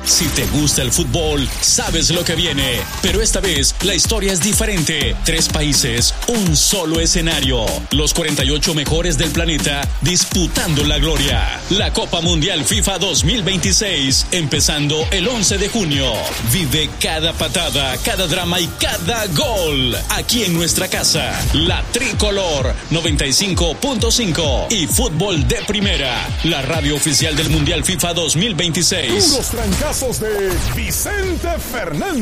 Si te gusta el fútbol, sabes lo que viene. Pero esta vez la historia es diferente. 3 países, un solo escenario. Los 48 mejores del planeta disputando la gloria. La Copa Mundial FIFA 2026, empezando el 11 de junio. Vive cada patada, cada drama y cada gol. Aquí en nuestra casa, La Tricolor 95.5 y Fútbol de Primera, la radio oficial del Mundial FIFA 2026. Los trancazos de Vicente Fernández.